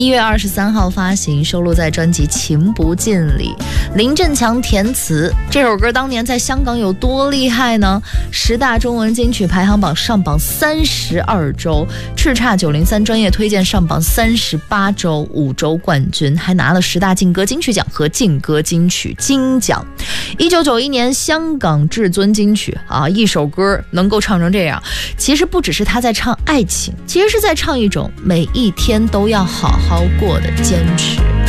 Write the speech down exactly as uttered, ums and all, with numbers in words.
一月二十三号发行，收录在专辑《情不尽》里。林振强填词，这首歌当年在香港有多厉害呢？十大中文金曲排行榜上榜三十二周，叱咤九零三专业推荐上榜三十八周，五周冠军，还拿了十大劲歌金曲奖和劲歌金曲金奖。一九九一年香港至尊金曲啊，一首歌能够唱成这样，其实不只是他在唱爱情，其实是在唱一种每一天都要好好过的坚持。